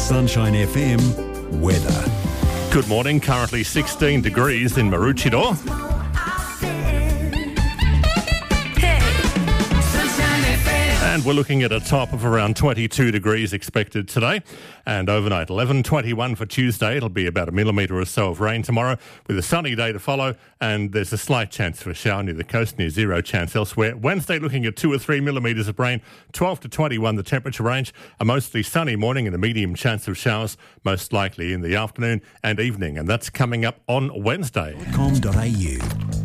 Sunshine FM weather. Good morning. Currently 16 degrees in Maroochydore. And we're looking at a top of around 22 degrees expected today. And overnight, 11:21 for Tuesday. It'll be about a millimetre or so of rain tomorrow with a sunny day to follow. And there's a slight chance for a shower near the coast, near zero chance elsewhere. Wednesday, looking at 2 or 3 millimetres of rain, 12 to 21 the temperature range. A mostly sunny morning and a medium chance of showers, most likely in the afternoon and evening. And that's coming up on Wednesday. .com.au